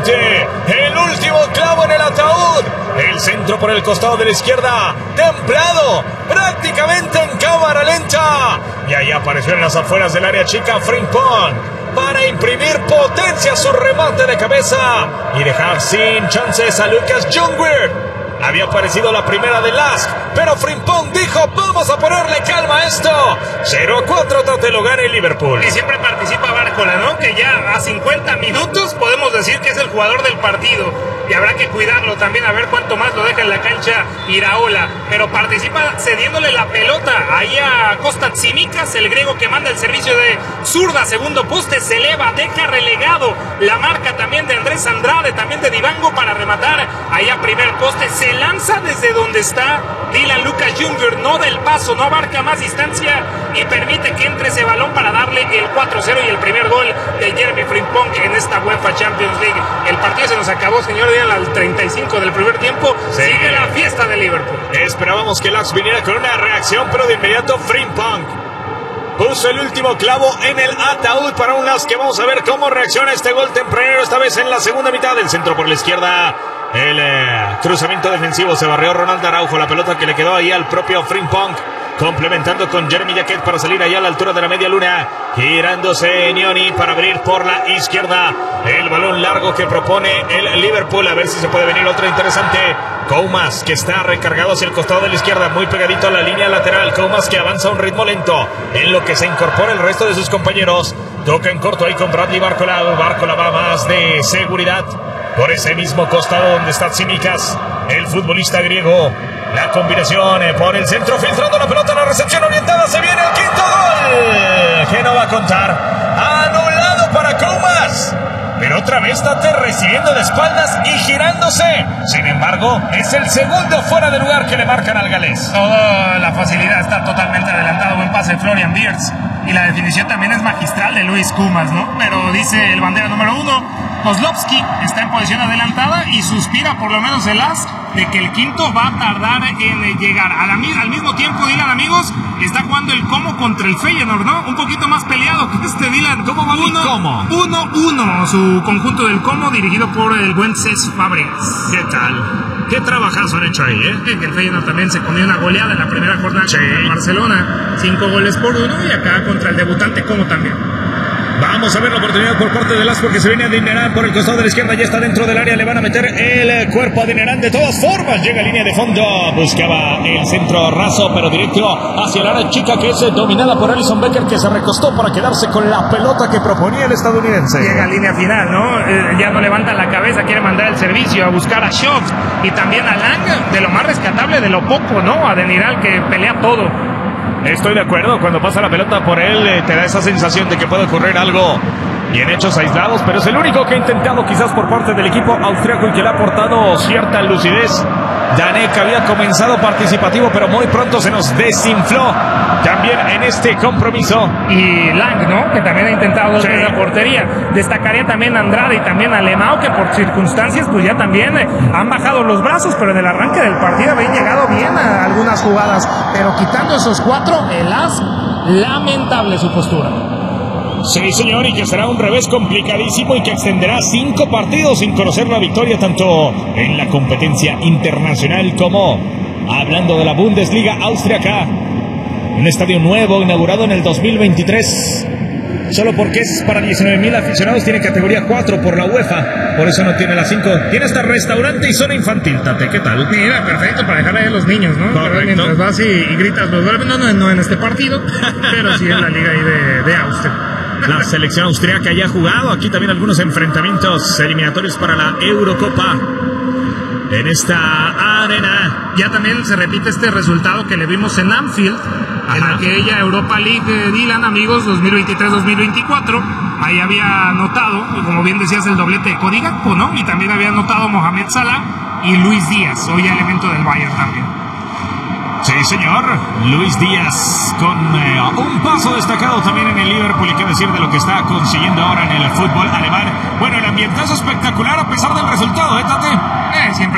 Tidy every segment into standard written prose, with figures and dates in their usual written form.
finalmente el último clavo en el ataúd. El centro por el costado de la izquierda, templado, prácticamente en cámara lenta. Y ahí apareció en las afueras del área chica Frimpong para imprimir potencia a su remate de cabeza y dejar sin chances a Lucas Ljungwirth. Había aparecido la primera de Lask, pero Frimpong dijo: vamos a ponerle calma a esto. 0-4, Tate, lo gana el Liverpool. Y siempre participa Bárcola, ¿no? Que ya a 50 minutos podemos decir que es el jugador del partido. Y habrá que cuidarlo también, a ver cuánto más lo deja en la cancha Iraola. Pero participa cediéndole la pelota ahí a Kostas Tsimikas, el griego que manda el servicio de zurda, segundo poste, se eleva, deja relegado la marca también de Andrés Andrade, también de Divango para rematar ahí a primer poste. Se lanza desde donde está Dylan Lucas Ljungwirth, no del paso, no abarca más distancia y permite que entre ese balón para darle el 4-0 y el primer gol de Jeremy Frimpong en esta UEFA Champions League. El partido se nos acabó, señor, al 35 del primer tiempo. Sí. Sigue la fiesta de Liverpool. Esperábamos que Lask viniera con una reacción, pero de inmediato Frimpong puso el último clavo en el ataúd para un Lask que vamos a ver cómo reacciona este gol tempranero, esta vez en la segunda mitad. Del centro por la izquierda, el cruzamiento defensivo, se barrió Ronald Araujo, la pelota que le quedó ahí al propio Frimpong, complementando con Jeremy Jacquet para salir allá a la altura de la media luna, girándose Nioni para abrir por la izquierda. El balón largo que propone el Liverpool, a ver si se puede venir otra interesante. Koumas, que está recargado hacia el costado de la izquierda, muy pegadito a la línea lateral. Koumas, que avanza a un ritmo lento, en lo que se incorpora el resto de sus compañeros. Toca en corto ahí con Bradley Bárcola. Bárcola va más de seguridad por ese mismo costado donde está Tsimikas, el futbolista griego. La combinación por el centro, filtrando la pelota, la recepción orientada, se viene el quinto gol, que no va a contar. Anulado para Koumas, pero otra vez Tate recibiendo de espaldas y girándose. Sin embargo, es el segundo fuera de lugar que le marcan al galés. Toda la facilidad está totalmente adelantado. Buen pase de Florian Wirtz y la definición también es magistral de Luis Koumas, ¿no? Pero dice el bandera número 1, Kozlowski está en posición adelantada y suspira por lo menos el as de que el quinto va a tardar en llegar. Al mismo tiempo, Dylan, amigos, está jugando el Como contra el Feyenoord, ¿no? Un poquito más peleado que este Dylan. ¿Cómo va mi Como? 1-1, su conjunto del Como, dirigido por el buen Cesc Fábregas. ¿Qué tal? ¿Qué trabajazo han hecho ahí, Que el Feyenoord también se comió una goleada en la primera jornada contra el Barcelona. 5 goles por 1 y acá contra el debutante Como también. Vamos a ver la oportunidad por parte de Lask, porque se viene Adinarán por el costado de la izquierda, ya está dentro del área, le van a meter el cuerpo a Adinarán. De todas formas, llega a línea de fondo, buscaba el centro raso, pero directo hacia el área chica, que es dominada por Alisson Becker, que se recostó para quedarse con la pelota que proponía el estadounidense. Llega a línea final, ¿no? Ya no levanta la cabeza, quiere mandar el servicio a buscar a Schock y también a Lang, de lo más rescatable, de lo poco, ¿no? A Adinarán, que pelea todo. Estoy de acuerdo, cuando pasa la pelota por él te da esa sensación de que puede ocurrir algo y en hechos aislados, pero es el único que ha intentado quizás por parte del equipo austriaco y que le ha aportado cierta lucidez. Danek había comenzado participativo, pero muy pronto se nos desinfló también en este compromiso. Y Lang, ¿no? Que también ha intentado en la portería. Destacaría también a Andrade y también a Lemao, que por circunstancias pues ya también han bajado los brazos, pero en el arranque del partido habían llegado bien a algunas jugadas, pero quitando esos 4, el as, lamentable su postura. Sí, señor, y que será un revés complicadísimo y que extenderá 5 partidos sin conocer la victoria, tanto en la competencia internacional como hablando de la Bundesliga austriaca. Un estadio nuevo, inaugurado en el 2023. Solo porque es para 19,000 aficionados, tiene categoría 4 por la UEFA. Por eso no tiene la 5. Tiene hasta restaurante y zona infantil, Tate. ¿Qué tal? Mira, perfecto para dejarle a los niños, ¿no? Correcto. Mientras vas y gritas los goles. No en este partido, pero sí en la liga ahí de Austria. La selección austriaca ya ha jugado aquí también algunos enfrentamientos eliminatorios para la Eurocopa en esta arena. Ya también se repite este resultado que le vimos en Anfield, en aquella Europa League, Dylan, amigos, 2023-2024. Ahí había anotado, como bien decías, el doblete de Cody Gakpo, ¿no? Y también había anotado Mohamed Salah y Luis Díaz, hoy elemento del Bayern también. Sí, señor. Luis Díaz con un paso destacado también en el Liverpool, y qué decir de lo que está consiguiendo ahora en el fútbol alemán. Bueno, el ambientazo espectacular a pesar del resultado, Tate. Siempre hay que estar en la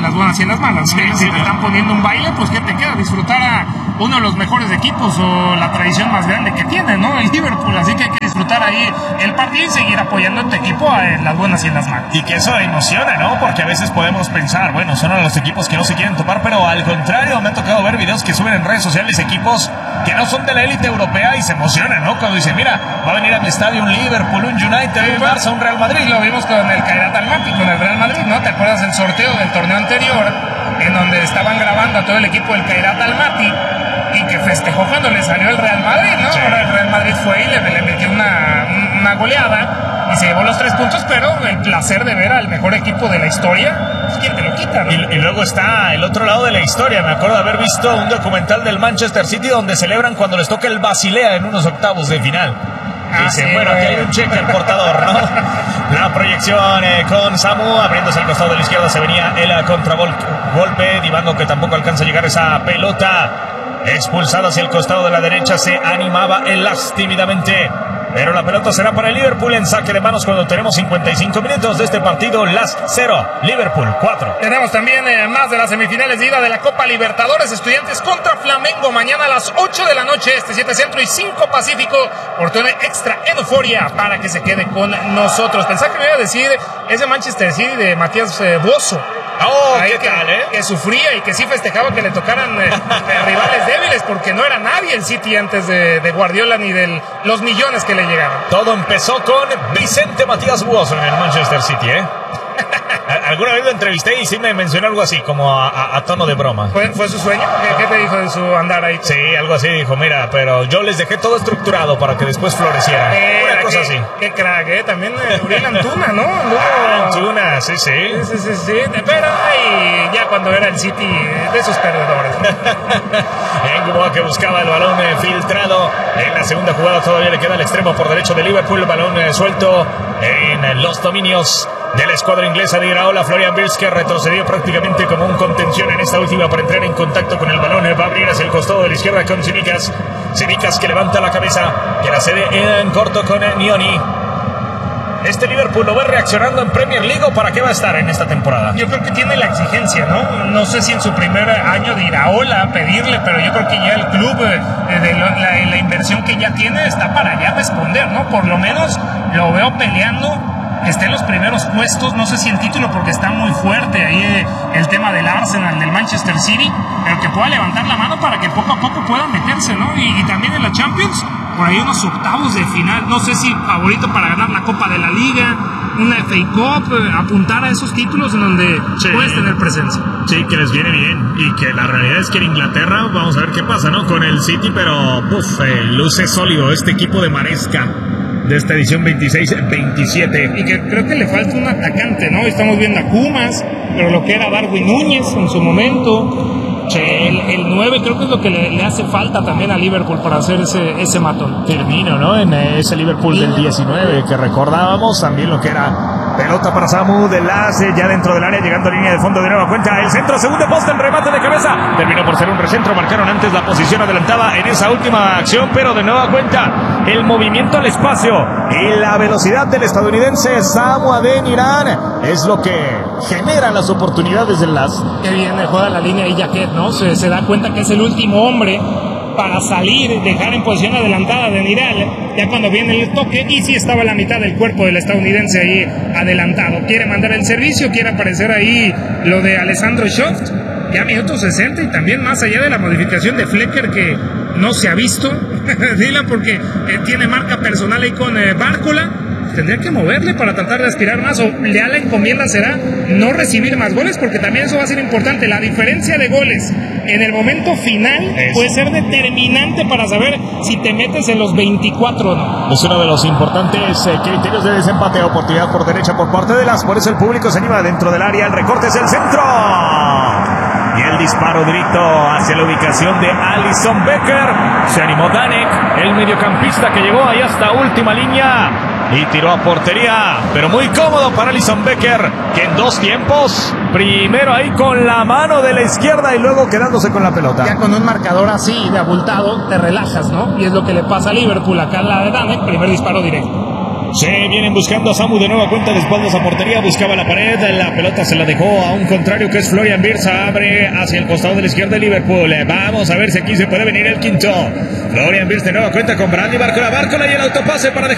las buenas y en las malas. Si te están poniendo un baile, pues ¿qué te queda? Disfrutar a uno de los mejores equipos o la tradición más grande que tiene, ¿no? El Liverpool, así que hay que disfrutar ahí el partido y seguir apoyando a tu equipo en las buenas y en las malas. Y que eso emociona, ¿no? Porque a veces podemos pensar, bueno, son los equipos que no se quieren topar, pero al contrario, me ha tocado ver videos que suben en redes sociales equipos que no son de la élite europea y se emocionan, ¿no? Cuando dicen, mira, va a venir a mi estadio un Liverpool, un United, un Barça, un Real Madrid. Lo vimos con el Khairat Almaty, con el Real Madrid, ¿no? ¿Te acuerdas del sorteo del torneo anterior en donde estaban grabando a todo el equipo del Khairat Almaty y que festejó cuando le salió el Real Madrid, ¿no? Sí. Ahora el Real Madrid fue y le metió una goleada y se llevó los 3 puntos, pero el placer de ver al mejor equipo de la historia, pues, ¿quién te lo quita, no? Y luego está el otro lado de la historia. Me acuerdo de haber visto un documental del Manchester City donde celebran cuando les toca el Basilea en unos octavos de final. Dicen, sí, bueno, aquí hay un cheque al portador, ¿no? La proyección con Samu, abriéndose el costado de la izquierda, se venía el contragolpe. Dibango, que tampoco alcanza a llegar esa pelota. Expulsada hacia el costado de la derecha, se animaba tímidamente. Pero la pelota será para el Liverpool en saque de manos cuando tenemos 55 minutos de este partido. Las 0, Liverpool 4. Tenemos también más de las semifinales de ida de la Copa Libertadores. Estudiantes contra Flamengo mañana a las 8 de la noche, 7 Centro y 5 Pacífico. Oportunidad extra en Euforia para que se quede con nosotros. Pensaba que me iba a decir ese Manchester City de Matías Bozo. Oh, ¿qué tal, que sufría y que sí festejaba que le tocaran rivales débiles, porque no era nadie el City antes de Guardiola ni de los millones que le llegaron. Todo empezó con Vicente Matías Buoso en el Manchester City, Alguna vez lo entrevisté y sí me mencionó algo así, como a tono de broma. ¿Fue su sueño? ¿Qué te dijo de su andar ahí? Sí, algo así dijo, mira, pero yo les dejé todo estructurado para que después florecieran. Una cosa así. Qué crack, también Uriel Antuna, ¿no? Antuna, sí. Sí, pero ahí ya cuando era el City de esos perdedores. Enguboa, que buscaba el balón filtrado. En la segunda jugada todavía le queda el extremo por derecho de Liverpool, balón suelto en los dominios de la escuadra inglesa de Iraola. Florian Wirtz, que retrocedió prácticamente como un contención en esta última para entrar en contacto con el balón. Va a abrir hacia el costado de la izquierda con Tsimikas. Tsimikas, que levanta la cabeza, que la cede en corto con Nioni. Este Liverpool lo ve reaccionando en Premier League, ¿o para qué va a estar en esta temporada? Yo creo que tiene la exigencia, ¿no? No sé si en su primer año de Iraola pedirle, pero yo creo que ya el club, la inversión que ya tiene, está para ya responder, ¿no? Por lo menos lo veo peleando, que esté en los primeros puestos, no sé si el título, porque está muy fuerte ahí el tema del Arsenal, del Manchester City, pero que pueda levantar la mano para que poco a poco pueda meterse, ¿no? Y también en la Champions, por ahí unos octavos de final, no sé si favorito para ganar la Copa de la Liga, una FA Cup, apuntar a esos títulos en donde puedes tener presencia. Sí, que les viene bien, y que la realidad es que en Inglaterra, vamos a ver qué pasa, ¿no? Con el City, pero luce sólido este equipo de Maresca de esta edición 26-27. Y que creo que le falta un atacante, ¿no? Estamos viendo a Pumas, pero lo que era Darwin Núñez en su momento. El 9 creo que es lo que le hace falta también a Liverpool para hacer ese matón. Firmino, ¿no? En ese Liverpool del 19 que recordábamos, también lo que era pelota para Samu de Lace, ya dentro del área, llegando a línea de fondo de nueva cuenta, el centro, segundo poste, el remate de cabeza, terminó por ser un recentro, marcaron antes la posición adelantada en esa última acción, pero de nueva cuenta el movimiento al espacio y la velocidad del estadounidense Samu Adeniran es lo que genera las oportunidades del Las. Qué bien juega la línea y Jaquet, ¿no? Se da cuenta que es el último hombre para salir, dejar en posición adelantada de Niral, ya cuando viene el toque, y sí estaba la mitad del cuerpo del estadounidense ahí adelantado. Quiere mandar el servicio, quiere aparecer ahí lo de Alessandro Schoft, ya minuto 60, y también más allá de la modificación de Flecker que no se ha visto, Dylan, porque tiene marca personal ahí con Bárcola. Tendría que moverle para tratar de aspirar más, o ya la encomienda será no recibir más goles, porque también eso va a ser importante. La diferencia de goles en el momento final puede ser determinante para saber si te metes en los 24 o no. Es uno de los importantes criterios de desempate. Oportunidad por derecha por parte de Las, por eso el público se anima dentro del área, el recorte es el centro y el disparo directo hacia la ubicación de Alisson Becker. Se animó Danek, el mediocampista que llegó ahí hasta última línea y tiró a portería, pero muy cómodo para Alisson Becker, que en 2 tiempos, primero ahí con la mano de la izquierda y luego quedándose con la pelota. Ya con un marcador así de abultado te relajas, ¿no? Y es lo que le pasa a Liverpool acá en la de Danek, primer disparo directo. Se vienen buscando a Samu de nueva cuenta de espaldas a portería. Buscaba la pared. La pelota se la dejó a un contrario que es Florian Wirtz. Abre hacia el costado de la izquierda de Liverpool. Vamos a ver si aquí se puede venir el quinto. Florian Wirtz de nueva cuenta con Brandy Barcola. Barcola y el autopase para dejar